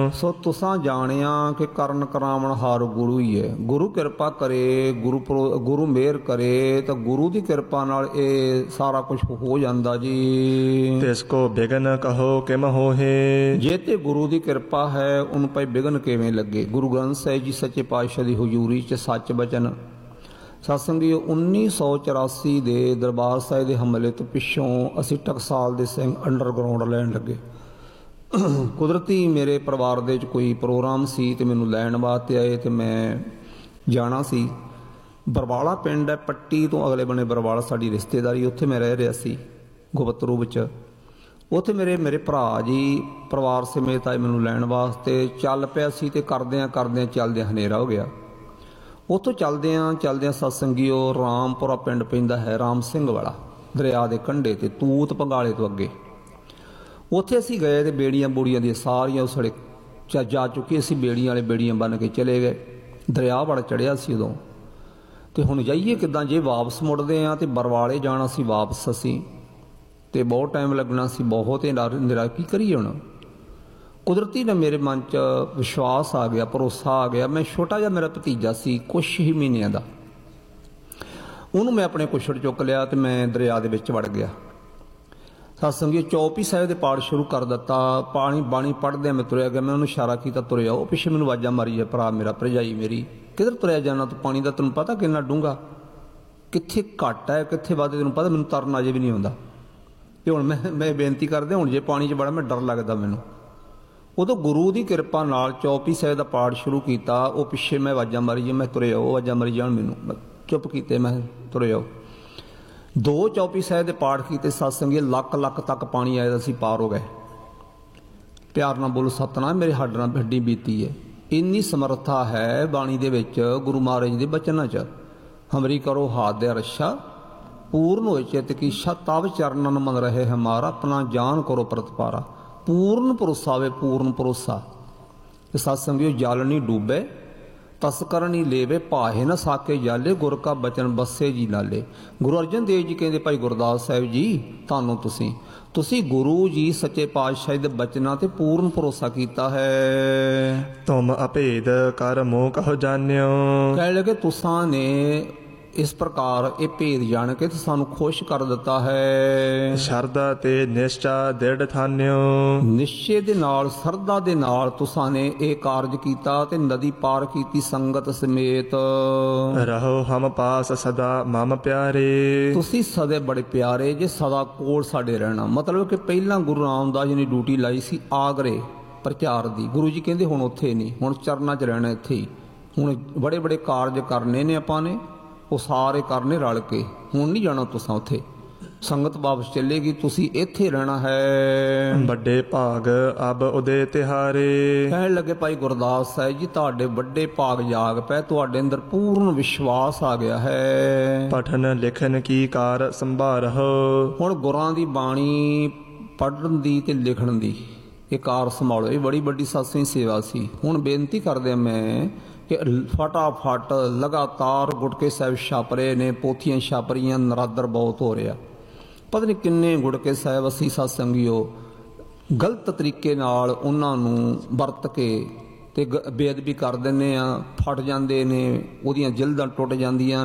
सो तुसां जानिया कि करन करावण हार गुरु ही है। गुरु कृपा करे, गुरु मेहर करे तो गुरु की कृपा नाल ये सारा कुछ हो जांदा जी। तिसको बिघन कहो किम होहे। जे ते गुरु की कृपा है उन पे बिघन किवें लगे। गुरु ग्रंथ साहिब जी सच्चे पातशाह की हजूरी च सच बचन सत्संगी 1984 ਦੇ ਦਰਬਾਰ ਸਾਹਿਬ ਦੇ ਹਮਲੇ ਤੋਂ ਪਿੱਛੋਂ ਅਸੀਂ ਟਕਸਾਲ ਦੇ ਸਿੰਘ ਅੰਡਰਗਰਾਉਂਡ ਲੈਣ ਲੱਗੇ। ਕੁਦਰਤੀ ਮੇਰੇ ਪਰਿਵਾਰ ਦੇ ਵਿੱਚ ਕੋਈ ਪ੍ਰੋਗਰਾਮ ਸੀ ਤੇ ਮੈਨੂੰ ਲੈਣ ਵਾਸਤੇ ਆਏ ਤੇ ਮੈਂ ਜਾਣਾ ਸੀ। ਬਰਵਾਲਾ ਪਿੰਡ ਹੈ, ਪੱਟੀ ਤੋਂ ਅਗਲੇ ਬੰਨੇ ਬਰਵਾਲਾ ਸਾਡੀ ਰਿਸ਼ਤੇਦਾਰੀ, ਉੱਥੇ ਮੈਂ ਰਹਿ ਰਿਹਾ ਸੀ ਗੁਪਤਰੂ ਵਿੱਚ। ਉੱਥੇ ਮੇਰੇ ਭਰਾ ਜੀ ਪਰਿਵਾਰ ਸਮੇਤ ਆਏ ਮੈਨੂੰ ਲੈਣ ਵਾਸਤੇ। ਚੱਲ ਪਿਆ ਸੀ ਤੇ ਕਰਦਿਆਂ ਚੱਲਦਿਆਂ ਹਨੇਰਾ ਹੋ ਗਿਆ। ਉੱਥੋਂ ਚੱਲਦਿਆਂ ਸਤਸੰਗੀਓ ਰਾਮਪੁਰਾ ਪਿੰਡ ਪੈਂਦਾ ਹੈ, ਰਾਮ ਸਿੰਘ ਵਾਲਾ ਦਰਿਆ ਦੇ ਕੰਢੇ ਤੇ ਤੂਤ ਪੰਗਾਲੇ ਤੋਂ ਅੱਗੇ। ਉੱਥੇ ਅਸੀਂ ਗਏ ਤੇ ਬੇੜੀਆਂ ਬੂੜੀਆਂ ਦੀਆਂ ਸਾਰੀਆਂ ਉਸੜੇ ਜਾ ਚੁੱਕੇ ਸੀ। ਬੇੜੀਆਂ ਵਾਲੇ ਬੇੜੀਆਂ ਬੰਨ ਕੇ ਚਲੇ ਗਏ। ਦਰਿਆ ਬੜਾ ਚੜਿਆ ਸੀ ਉਦੋਂ। ਤੇ ਹੁਣ ਜਾਈਏ ਕਿੱਦਾਂ? ਜੇ ਵਾਪਸ ਮੁੜਦੇ ਆ ਤੇ ਬਰਵਾਲੇ ਜਾਣਾ ਸੀ ਵਾਪਸ ਅਸੀਂ, ਤੇ ਬਹੁਤ ਟਾਈਮ ਲੱਗਣਾ ਸੀ, ਬਹੁਤ ਹੀ ਨਿਰਾ ਕੀ ਕਰੀਏ ਹੁਣ। ਕੁਦਰਤੀ ਨੇ ਮੇਰੇ ਮਨ 'ਚ ਵਿਸ਼ਵਾਸ ਆ ਗਿਆ, ਭਰੋਸਾ ਆ ਗਿਆ। ਮੈਂ ਛੋਟਾ ਜਿਹਾ ਮੇਰਾ ਭਤੀਜਾ ਸੀ ਕੁਛ ਹੀ ਮਹੀਨਿਆਂ ਦਾ, ਉਹਨੂੰ ਮੈਂ ਆਪਣੇ ਕੁਛੜ ਚੁੱਕ ਲਿਆ ਤੇ ਮੈਂ ਦਰਿਆ ਦੇ ਵਿੱਚ ਵੜ ਗਿਆ। ਸਤਸੰਗੀ ਚੌਪੀ ਸਾਹਿਬ ਦੇ ਪਾਠ ਸ਼ੁਰੂ ਕਰ ਦਿੱਤਾ। ਬਾਣੀ ਪੜ੍ਹਦਿਆਂ ਮੈਂ ਤੁਰਿਆ ਗਿਆ। ਮੈਂ ਉਹਨੂੰ ਇਸ਼ਾਰਾ ਕੀਤਾ ਤੁਰਿਆ। ਉਹ ਪਿੱਛੇ ਮੈਨੂੰ ਆਵਾਜ਼ਾਂ ਮਾਰੀ ਹੈ, ਭਰਾ ਮੇਰਾ, ਭਰਜਾਈ ਮੇਰੀ, ਕਿੱਧਰ ਤੁਰਿਆ ਜਾਣਾ ਤੂੰ? ਪਾਣੀ ਦਾ ਤੈਨੂੰ ਪਤਾ ਕਿੰਨਾ ਡੂੰਘਾ, ਕਿੱਥੇ ਘੱਟ ਹੈ ਕਿੱਥੇ ਵੱਧ ਤੈਨੂੰ ਪਤਾ? ਮੈਨੂੰ ਤਰਨ ਅਜੇ ਵੀ ਨਹੀਂ ਆਉਂਦਾ। ਤੇ ਹੁਣ ਮੈਂ ਬੇਨਤੀ ਕਰਦੇ, ਹੁਣ ਜੇ ਪਾਣੀ 'ਚ ਬੜਾ ਮੈਂ ਡਰ ਲੱਗਦਾ ਮੈਨੂੰ। ਉਦੋਂ ਗੁਰੂ ਦੀ ਕਿਰਪਾ ਨਾਲ ਚੌਪੀ ਸਾਹਿਬ ਦਾ ਪਾਠ ਸ਼ੁਰੂ ਕੀਤਾ। ਉਹ ਪਿੱਛੇ ਮੈਂ ਆਵਾਜ਼ਾਂ ਮਾਰੀ ਜੇ, ਮੈਂ ਤੁਰੇ ਆਓ, ਆਵਾਜ਼ਾਂ ਮਾਰੀ ਜਾਣ ਮੈਨੂੰ। ਮੈਂ ਚੁੱਪ ਕੀਤੇ, ਮੈਂ ਤੁਰੇ ਆਓ। 2 ਚੌਪੀ ਸਾਹਿਬ ਦੇ ਪਾਠ ਕੀਤੇ। ਸਤਸੰਗੀ ਲੱਖ ਤੱਕ ਪਾਣੀ ਆਇਆ ਸੀ, ਪਾਰ ਹੋ ਗਏ। ਪਿਆਰ ਨਾਲ ਬੋਲੋ ਸਤਨਾਮ, ਮੇਰੇ ਹੱਡ ਨਾਲ ਹੱਡੀ ਬੀਤੀ ਹੈ। ਇੰਨੀ ਸਮਰੱਥਾ ਹੈ ਬਾਣੀ ਦੇ ਵਿੱਚ, ਗੁਰੂ ਮਹਾਰਾਜ ਦੇ ਬਚਨਾਂ 'ਚ। ਹਮਰੀ ਕਰੋ ਹਾਥ ਦੇ ਰਛਾ, ਪੂਰਨ ਹੋਏ ਚਿਤ ਕੀ ਇੱਛਾ, ਤਵ ਚਰਨਨ ਮਨ ਰਹੇ ਹਮਾਰਾ, ਆਪਣਾ ਜਾਨ ਕਰੋ ਪ੍ਰਤਪਾਰਾ। ਪੂਰਨ ਭਰੋਸਾ ਵੇ, ਪੂਰਨ ਭਰੋਸਾ। ਸਤਸੰਗੀਓ ਜਲ ਨਹੀਂ ਡੂਬੇ, ਤਸਕਰ ਨਹੀਂ ਲੇਵੇ, ਭਾਹੇ ਨਾ ਸਾਕੇ ਜਾਲੇ, ਗੁਰ ਕਾ ਬਚਨ ਬੱਸੇ ਜੀ ਨਾਲੇ। ਗੁਰੂ ਅਰਜਨ ਦੇਵ ਜੀ ਕਹਿੰਦੇ, ਭਾਈ ਗੁਰਦਾਸ ਸਾਹਿਬ ਜੀ ਤੁਹਾਨੂੰ ਤੁਸੀਂ ਗੁਰੂ ਜੀ ਸੱਚੇ ਪਾਤਸ਼ਾਹ ਦੇ ਬਚਨਾਂ ਤੇ ਪੂਰਨ ਭਰੋਸਾ ਕੀਤਾ ਹੈ। ਤੁਮ ਅਭੇਦ ਕਰ ਮੋਹ ਕਹੋ ਜਾਣਿਓ। ਕਹਿ ਲਗੇ ਤੁਸਾਂ ਨੇ ਇਸ ਪ੍ਰਕਾਰ ਇਹ ਭੇਦ ਜਾਣ ਕੇ ਸਾਨੂੰ ਖੁਸ਼ ਕਰ ਦਿੱਤਾ ਹੈ। ਸ਼ਰਧਾ ਤੇ ਨਿਸ਼ਚਾ ਦ੍ਰਿੜ ਥਾਨਿਓ। ਨਿਸ਼ਚੇ ਦੇ ਨਾਲ, ਸਰਧਾ ਦੇ ਨਾਲ ਤੁਸਾਂ ਨੇ ਇਹ ਕਾਰਜ ਕੀਤਾ ਤੇ ਨਦੀ ਪਾਰ ਕੀਤੀ ਸੰਗਤ ਸਮੇਤ। ਰਹੋ ਹਮ ਪਾਸ ਸਦਾ ਮਮ ਪਿਆਰੇ। ਤੁਸੀਂ ਸਦੇ ਬੜੇ ਪਿਆਰੇ ਜੇ, ਸਦਾ ਕੋਲ ਸਾਡੇ ਰਹਿਣਾ। ਮਤਲਬ ਕਿ ਪਹਿਲਾਂ ਗੁਰੂ ਰਾਮਦਾਸ ਜੀ ਨੇ ਡਿਊਟੀ ਲਾਈ ਸੀ ਆਗਰੇ ਪ੍ਰਚਾਰ ਦੀ। ਗੁਰੂ ਜੀ ਕਹਿੰਦੇ ਹੁਣ ਉੱਥੇ ਨਹੀਂ, ਹੁਣ ਚਰਨਾਂ 'ਚ ਰਹਿਣਾ ਇੱਥੇ ਹੀ। ਹੁਣ ਬੜੇ ਕਾਰਜ ਕਰਨੇ ਨੇ ਆਪਾਂ ਨੇ, ਉਹ ਸਾਰੇ ਕਰਨੇ ਰਲ ਕੇ। ਹੁਣ ਨਹੀਂ ਜਾਣਾ ਤੁਸਾਂ ਉੱਥੇ, ਸੰਗਤ ਵਾਪਸ ਚੱਲੇਗੀ, ਤੁਸੀਂ ਇੱਥੇ ਰਹਿਣਾ ਹੈ। ਵੱਡੇ ਭਾਗ ਅਬ ਉਦੇ ਤਿਹਾਰੇ। ਕਹਿਣ ਲੱਗੇ ਭਾਈ ਗੁਰਦਾਸ ਸਾਹਿਬ ਜੀ ਤੁਹਾਡੇ ਵੱਡੇ ਭਾਗ ਜਾਗ ਪਏ, ਤੁਹਾਡੇ ਅੰਦਰ ਪੂਰਨ ਵਿਸ਼ਵਾਸ ਆ ਗਿਆ ਹੈ। ਪਠਨ ਲਿਖਨ ਕੀ ਕਾਰ ਸੰਭਾਰਹੁ। ਹੁਣ ਗੁਰਾਂ ਦੀ ਬਾਣੀ ਪੜ੍ਹਨ ਦੀ ਤੇ ਲਿਖਣ ਦੀ ਇਹ ਕਾਰ ਸੰਭਾਲੋ। ਇਹ ਬੜੀ ਵੱਡੀ ਸਾਸੀ ਸੇਵਾ ਸੀ। ਹੁਣ ਬੇਨਤੀ ਕਰਦੇ ਮੈਂ ਕਿ ਫਟਾਫਟ ਲਗਾਤਾਰ ਗੁਟਕੇ ਸਾਹਿਬ ਛਪ ਰਹੇ ਨੇ, ਪੋਥੀਆਂ ਛਪ ਰਹੀਆਂ, ਨਰਾਦਰ ਬਹੁਤ ਹੋ ਰਿਹਾ। ਪਤਾ ਨਹੀਂ ਕਿੰਨੇ ਗੁਟਕੇ ਸਾਹਿਬ ਅਸੀਂ ਸਤਸੰਗੀਓ ਗਲਤ ਤਰੀਕੇ ਨਾਲ ਉਹਨਾਂ ਨੂੰ ਵਰਤ ਕੇ ਤੇ ਬੇਅਦਬੀ ਕਰ ਦਿੰਦੇ ਆ, ਫਟ ਜਾਂਦੇ ਨੇ, ਉਹਦੀਆਂ ਜਿਲਦਾਂ ਟੁੱਟ ਜਾਂਦੀਆਂ